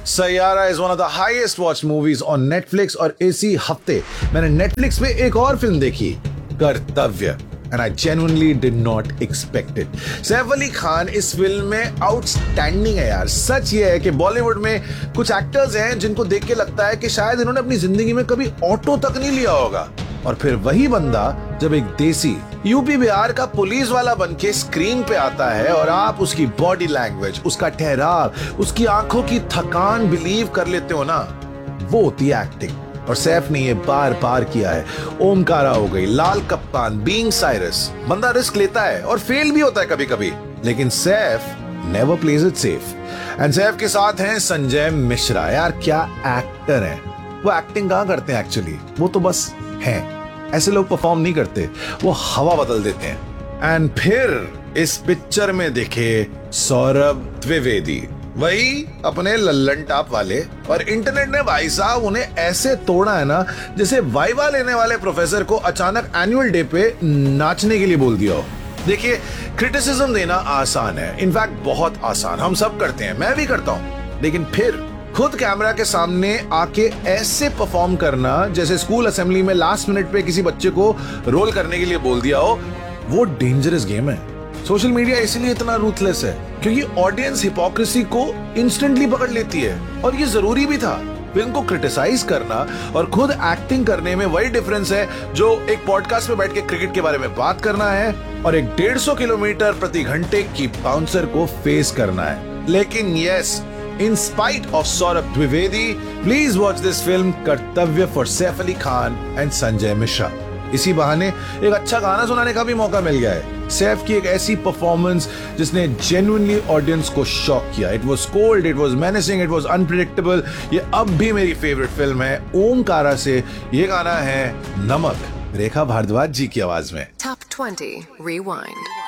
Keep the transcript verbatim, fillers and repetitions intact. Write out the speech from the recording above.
Saiyaara is one of the highest watch movies on Netflix और इसी हफ्ते मैंने नेटफ्लिक्स पे एक और फिल्म देखी, कर्तव्य, and I genuinely did not expect it. Saif Ali Khan इस फिल्म में आउटस्टैंडिंग है यार। सच ये है कि बॉलीवुड में कुछ एक्टर्स हैं जिनको देख के लगता है कि शायद इन्होंने अपनी जिंदगी में कभी ऑटो तक नहीं लिया होगा, और फिर वही बंदा जब एक देसी यूपी बिहार का पुलिस वाला बनके स्क्रीन पे आता है और आप उसकी बॉडी लैंग्वेज, उसका ठहराव, उसकी आंखों की थकान बिलीव कर लेते हो ना, वो होती है एक्टिंग। और सैफ ने ये बार बार किया है। ओमकारा हो गई, लाल कप्तान, बीइंग साइरस। बंदा रिस्क लेता है और फेल भी होता है कभी कभी, लेकिन Saif never plays it safe. And Saif के साथ हैं संजय मिश्रा। यार क्या एक्टर हैं वो। एक्टिंग कहाँ करते हैं एक्चुअली, वो तो बस हैं। ऐसे लोग परफॉर्म नहीं करते, वो हवा बदल देते हैं। एंड फिर इस पिक्चर में दिखे सौरभ द्विवेदी, वही अपने लल्लन टाप वाले, और इंटरनेट ने भाई साहब उन्हें ऐसे तोड़ा है ना जैसे वाइवा लेने वाले प्रोफेसर को अचानक एनुअल डे पे नाचने के लिए बोल दिया हो। देखिए, क्रिटिसिज्म देना आसान है, इनफैक्ट बहुत आसान, हम सब करते हैं, मैं भी करता हूं, लेकिन फिर खुद कैमरा के सामने आके ऐसे परफॉर्म करना जैसे स्कूल असेंबली में लास्ट मिनट पे किसी बच्चे को रोल करने के लिए बोल दिया हो, वो डेंजरस गेम है। सोशल मीडिया इसीलिए इतना रूथलेस है क्योंकि ऑडियंस हिपोक्रेसी को इंस्टेंटली पकड़ लेती है, और ये जरूरी भी था। फिल्म को क्रिटिसाइज करना और खुद एक्टिंग करने में वही डिफरेंस है जो एक पॉडकास्ट में बैठ के क्रिकेट के बारे में बात करना है और एक डेढ़ सौ किलोमीटर प्रति घंटे की बाउंसर को फेस करना है। लेकिन yes, in spite of Saurabh Dwivedi, please watch this film कर्तव्य for Saif Ali Khan and Sanjay Mishra. इसी बहाने एक अच्छा गाना सुनाने का भी मौका मिल गया है। सैफ की एक ऐसी परफॉर्मेंस जिसने जेन्युइनली ऑडियंस को शॉक किया। It was cold, it was menacing, it was unpredictable. ये अब भी मेरी फेवरेट फिल्म है। ओमकारा से ये गाना है नमक, रेखा भारद्वाज जी की आवाज में। Top twenty Rewind.